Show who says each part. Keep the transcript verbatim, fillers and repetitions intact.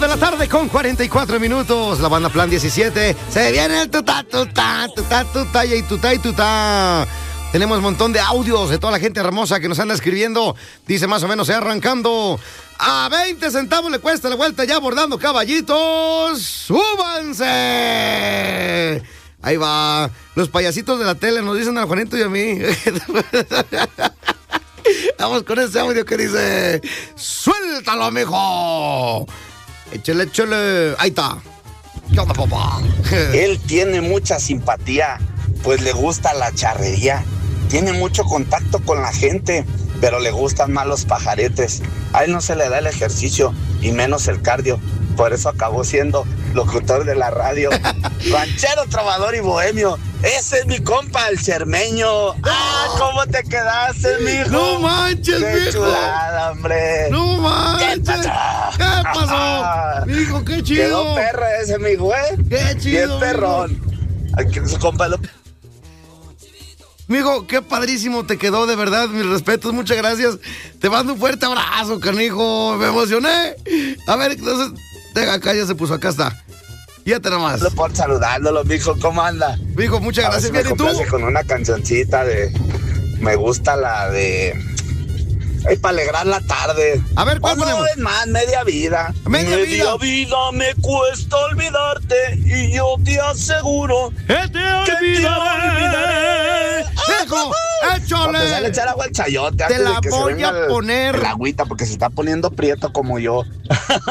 Speaker 1: la tarde con cuarenta y cuatro minutos. La banda Plan diecisiete. Se viene el tutá, tutá, tutá, tutá y tutá y tutá. Tenemos un montón de audios de toda la gente hermosa que nos anda escribiendo. Dice más o menos, eh, arrancando. A veinte centavos le cuesta la vuelta ya abordando caballitos. ¡Súbanse! Ahí va. Los payasitos de la tele nos dicen a Juanito y a mí. Vamos con ese audio que dice: ¡suéltalo, mijo! Échale, échale. Ahí está. ¿Qué onda, papá?
Speaker 2: Él tiene mucha simpatía, pues le gusta la charrería. Tiene mucho contacto con la gente, pero le gustan más los pajaretes. A él no se le da el ejercicio y menos el cardio. Por eso acabó siendo locutor de la radio. Ranchero, trovador y bohemio. Ese es mi compa, el cermeño. ¡Ah, cómo te quedaste, mijo!
Speaker 1: ¡No manches,
Speaker 2: ¡Qué
Speaker 1: mijo!
Speaker 2: chulada, hombre!
Speaker 1: ¡No manches!
Speaker 2: ¿Qué pasó?
Speaker 1: ¿Qué pasó? Mijo, qué chido.
Speaker 2: Quedó perro ese, mijo, ¿eh?
Speaker 1: ¡Qué chido,
Speaker 2: ¡Qué perrón! Aquí su compa lo...
Speaker 1: Mijo, qué padrísimo te quedó, de verdad, mis respetos, muchas gracias. Te mando un fuerte abrazo, canijo, me emocioné. A ver, entonces, acá ya se puso, acá está. Fíjate nomás.
Speaker 2: Por saludándolo, mijo, ¿cómo anda?
Speaker 1: Mijo, muchas
Speaker 2: A
Speaker 1: gracias,
Speaker 2: ver si
Speaker 1: bien, ¿y tú?
Speaker 2: me complace con una cancioncita de... Me gusta la de... Ay, para alegrar la tarde.
Speaker 1: A ver, ¿cuál
Speaker 2: oh, no,
Speaker 1: ponemos?
Speaker 2: es más, media vida.
Speaker 1: Media,
Speaker 2: media
Speaker 1: vida.
Speaker 2: vida me cuesta olvidarte y yo te aseguro
Speaker 1: que te
Speaker 2: que te olvidaré.
Speaker 1: Hijo, échale.
Speaker 2: Para empezar a echar agua al chayote
Speaker 1: Te
Speaker 2: antes
Speaker 1: la
Speaker 2: de que
Speaker 1: voy
Speaker 2: se venga
Speaker 1: a
Speaker 2: el-
Speaker 1: poner.
Speaker 2: el agüita porque se está poniendo prieto como yo.